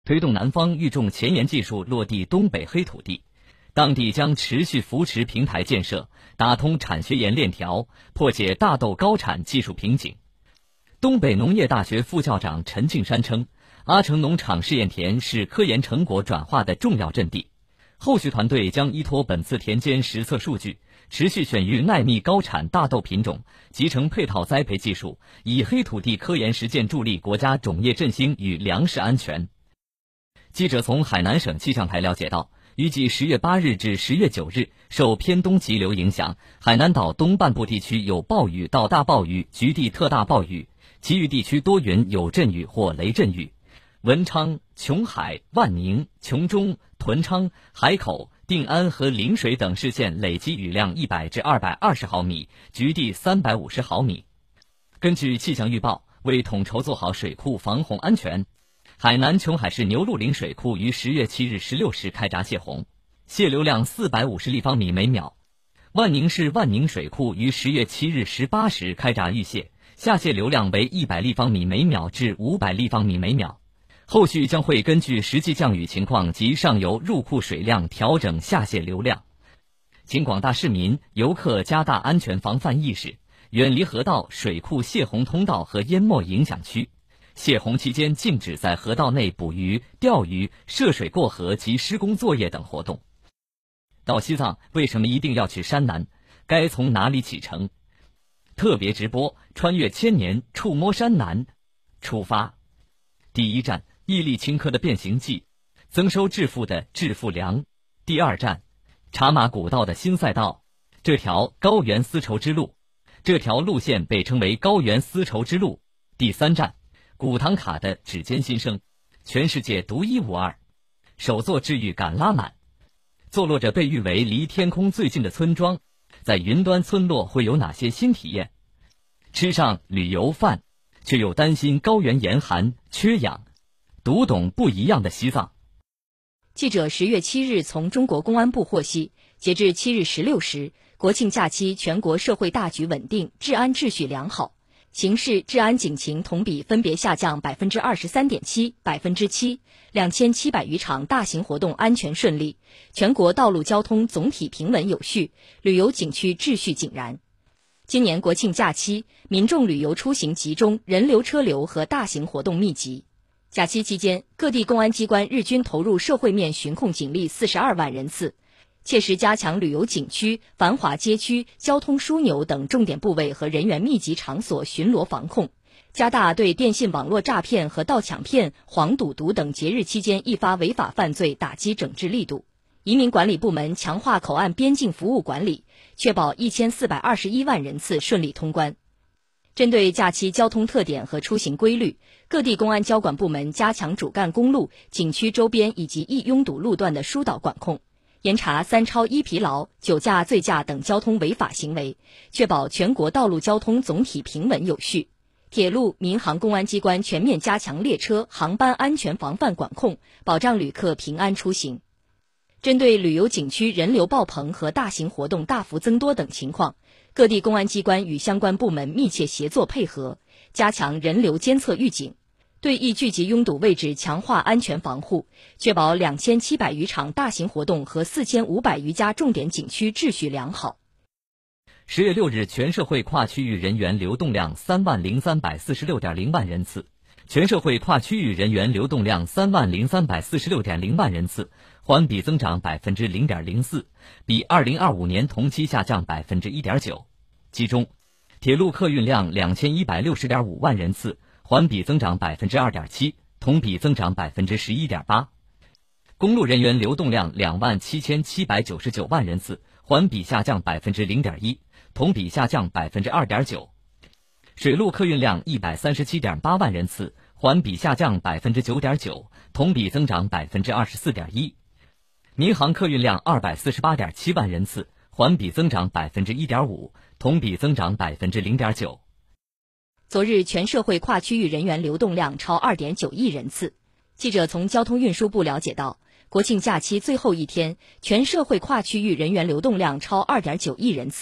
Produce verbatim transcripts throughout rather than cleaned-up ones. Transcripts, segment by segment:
推动南方育种前沿技术落地东北黑土地，当地将持续扶持平台建设，打通产学研链条，破解大豆高产技术瓶颈。东北农业大学副校长陈敬山称，阿城农场试验田是科研成果转化的重要阵地。后续团队将依托本次田间实测数据，持续选育耐密高产大豆品种，集成配套栽培技术，以黑土地科研实践助力国家种业振兴与粮食安全。记者从海南省气象台了解到，预计十月八日至十月九日，受偏东急流影响，海南岛东半部地区有暴雨到大暴雨，局地特大暴雨，其余地区多云有阵雨或雷阵雨。文昌、琼海、万宁、琼中、屯昌、海口、定安和陵水等市县累计雨量一百至二百二十毫米，局地三百五十毫米。根据气象预报，为统筹做好水库防洪安全，海南琼海市牛鹿岭水库于十月七日十六时开闸泄洪，泄流量四百五十立方米每秒。万宁市万宁水库于十月七日十八时开闸预泄，下泄流量为一百立方米每秒至五百立方米每秒。后续将会根据实际降雨情况及上游入库水量调整下泄流量。请广大市民、游客加大安全防范意识，远离河道、水库泄洪通道和淹没影响区。泄洪期间禁止在河道内捕鱼、钓鱼、涉水过河及施工作业等活动。到西藏为什么一定要去山南？该从哪里启程？特别直播穿越千年，触摸山南，出发。第一站，毅力顷刻的变形记，增收致富的致富粮。第二站，茶马古道的新赛道，这条高原丝绸之路，这条路线被称为高原丝绸之路。第三站，古唐卡的指尖新生，全世界独一无二。首座治愈感拉满，坐落着被誉为离天空最近的村庄，在云端村落会有哪些新体验？吃上旅游饭，却又担心高原严寒缺氧，读懂不一样的西藏。 记者十月七日从中国公安部获悉，截至七日十六时，国庆假期全国社会大局稳定，治安秩序良好，刑事治安警情同比分别下降百分之二十三点七、百分之七，两千七百余场大型活动安全顺利，全国道路交通总体平稳有序，旅游景区秩序井然。今年国庆假期，民众旅游出行集中，人流车流和大型活动密集。假期期间，各地公安机关日均投入社会面巡控警力四十二万人次，切实加强旅游景区、繁华街区、交通枢纽等重点部位和人员密集场所巡逻防控，加大对电信网络诈骗和盗抢骗、黄赌毒等节日期间易发违法犯罪打击整治力度。移民管理部门强化口岸边境服务管理，确保一千四百二十一万人次顺利通关。针对假期交通特点和出行规律，各地公安交管部门加强主干公路、景区周边以及易拥堵路段的疏导管控，严查三超一疲劳、酒驾、醉驾等交通违法行为，确保全国道路交通总体平稳有序。铁路、民航公安机关全面加强列车、航班安全防范管控，保障旅客平安出行。针对旅游景区人流爆棚和大型活动大幅增多等情况，各地公安机关与相关部门密切协作配合，加强人流监测预警，对易聚集拥堵位置强化安全防护，确保两千七百余场大型活动和四千五百余家重点景区秩序良好。 十月六日，全社会跨区域人员流动量三万零三百四十六点零万人次，全社会跨区域人员流动量三万零三百四十六点零万人次，环比增长百分之零点零四，比二零二五年同期下降百分之一点九。其中，铁路客运量两千一百六十点五万人次，环比增长百分之二点七，同比增长百分之十一点八。公路人员流动量两万七千七百九十九万人次，环比下降百分之零点一，同比下降百分之二点九。水路客运量一百三十七点八万人次，环比下降百分之九点九，同比增长百分之二十四点一。民航客运量二百四十八点七万人次，环比增长百分之一点五，同比增长百分之零点九。 昨日全社会跨区域人员流动量超二点九亿人次。记者从交通运输部了解到，国庆假期最后一天，全社会跨区域人员流动量超二点九亿人次。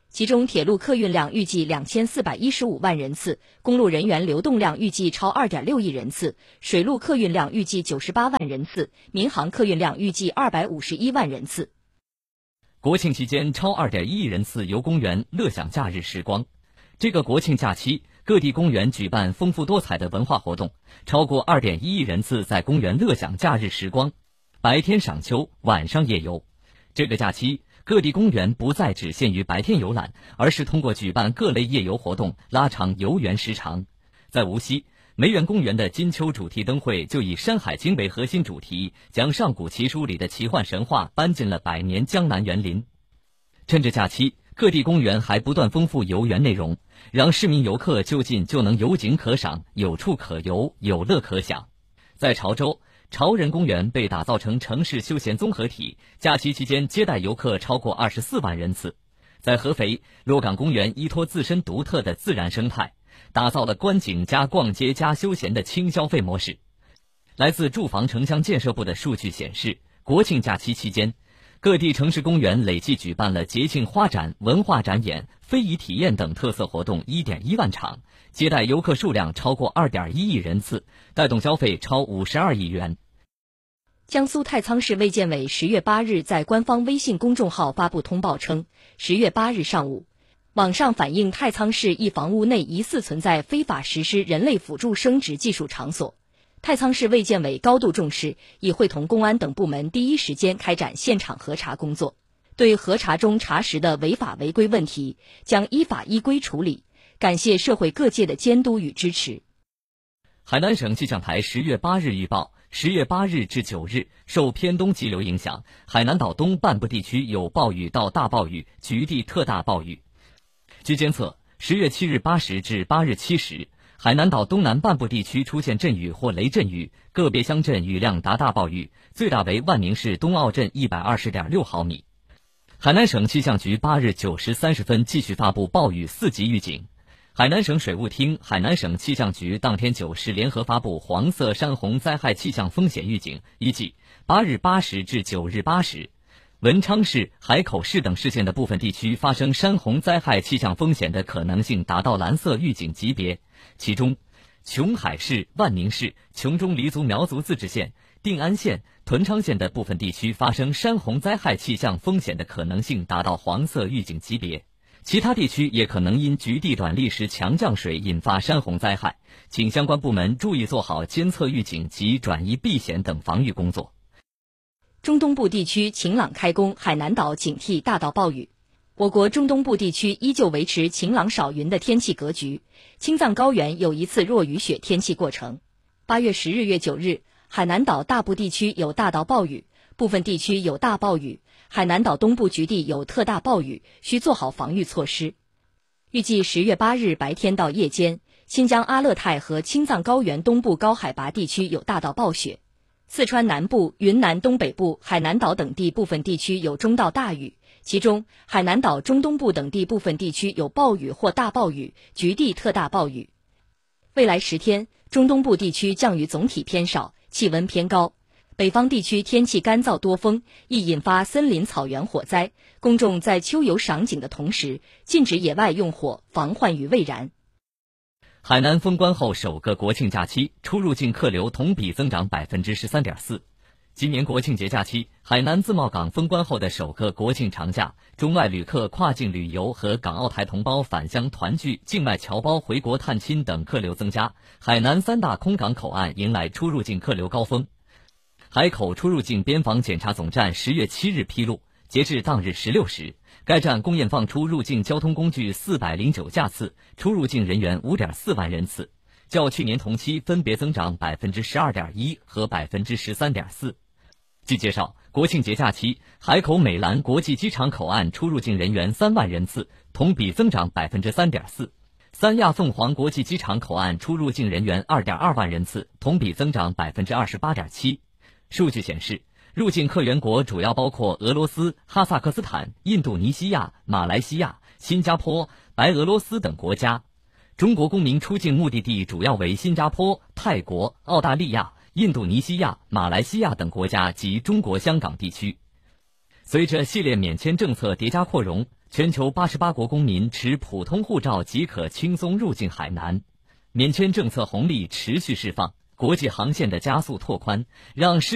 其中铁路客运量预计两千四百一十五万人次，公路人员流动量预计超 二点六亿人次，水路客运量预计九十八万人次，民航客运量预计二百五十一万人次。 国庆期间，超 二点一亿人次游公园乐享假日时光。这个国庆假期，各地公园举办丰富多彩的文化活动，超过 二点一亿人次在公园乐享假日时光，白天赏秋，晚上夜游。这个假期，各地公园不再只限于白天游览，而是通过举办各类夜游活动拉长游园时长。在无锡，梅园公园的金秋主题灯会就以《山海经》为核心主题，将上古奇书里的奇幻神话搬进了百年江南园林。趁着假期，各地公园还不断丰富游园内容，让市民游客就近就能有景可赏，有处可游，有乐可享。在潮州，潮人公园被打造成城市休闲综合体，假期期间接待游客超过二十四万人次。在合肥，洛岗公园依托自身独特的自然生态，打造了观景加逛街加休闲的轻消费模式。来自住房城乡建设部的数据显示，国庆假期期间，各地城市公园累计举办了节庆花展、文化展演、非遗体验等特色活动 一点一万场，接待游客数量超过 二点一亿人次，带动消费超五十二亿元。 江苏太仓市卫健委十月八日在官方微信公众号发布通报称，十月八日上午，网上反映太仓市一房屋内疑似存在非法实施人类辅助生殖技术场所。太仓市卫健委高度重视，已会同公安等部门第一时间开展现场核查工作，对核查中查实的违法违规问题将依法依规处理，感谢社会各界的监督与支持。 海南省气象台十月八日预报，十月八日至九日，受偏东气流影响，海南岛东半部地区有暴雨到大暴雨，局地特大暴雨。据监测，十月七日八时至八日七时，海南岛东南半部地区出现阵雨或雷阵雨，个别乡镇雨量达大暴雨，最大为万宁市东澳镇 一百二十点六毫米。海南省气象局八日九时三十分继续发布暴雨四级预警。海南省水务厅、海南省气象局当天九时联合发布黄色山洪灾害气象风险预警，预计八日八时至九日八时，文昌市、海口市等市县的部分地区发生山洪灾害气象风险的可能性达到蓝色预警级别，其中琼海市、万宁市、琼中黎族苗族自治县、定安县、屯昌县的部分地区发生山洪灾害气象风险的可能性达到黄色预警级别。其他地区也可能因局地短砾石强降水引发山洪灾害，请相关部门注意做好监测预警及转移避险等防御工作。 中东部地区晴朗开工，海南岛警惕大到暴雨。我国中东部地区依旧维持晴朗少云的天气格局，青藏高原有一次弱雨雪天气过程。八月十日月九日，海南岛大部地区有大到暴雨，部分地区有大暴雨，海南岛东部局地有特大暴雨，需做好防御措施。预计十月八日白天到夜间，新疆阿勒泰和青藏高原东部高海拔地区有大到暴雪，四川南部、云南东北部、海南岛等地部分地区有中到大雨，其中海南岛中东部等地部分地区有暴雨或大暴雨，局地特大暴雨。未来十天，中东部地区降雨总体偏少，气温偏高。北方地区天气干燥多风，易引发森林草原火灾，公众在秋游赏景的同时，禁止野外用火，防患于未然。 海南封关后首个国庆假期，出入境客流同比增长 百分之十三点四。今年国庆节假期，海南自贸港封关后的首个国庆长假，中外旅客跨境旅游和港澳台同胞返乡团聚、境外侨胞回国探亲等客流增加，海南三大空港口岸迎来出入境客流高峰。海口出入境边防检查总站十月七日披露，截至当日十六时，该站公验放出入境交通工具四百零九架次，出入境人员 五点四万人次，较去年同期分别增长 百分之十二点一 和 百分之十三点四。据介绍，国庆节假期，海口美兰国际机场口岸出入境人员三万人次，同比增长 百分之三点四。三亚凤凰国际机场口岸出入境人员 二点二万人次，同比增长 百分之二十八点七。数据显示，入境客源国主要包括俄罗斯、哈萨克斯坦、印度尼西亚、马来西亚、新加坡、白俄罗斯等国家。中国公民出境目的地主要为新加坡、泰国、澳大利亚、印度尼西亚、马来西亚等国家及中国香港地区。随着系列免签政策叠加扩容， 全球八十八国公民持普通护照即可轻松入境海南，免签政策红利持续释放，国际航线的加速拓宽，让世